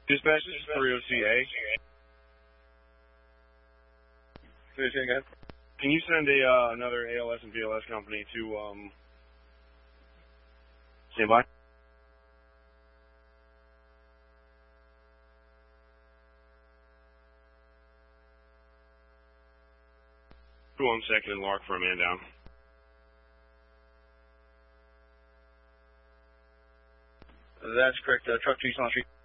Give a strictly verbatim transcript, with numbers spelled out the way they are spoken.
Dispatch, this is three O C A. Say it again. Can you send a uh, another A L S and B L S company to um stand by? One second and Lark for a man down. That's correct. Uh, truck two, East on Street.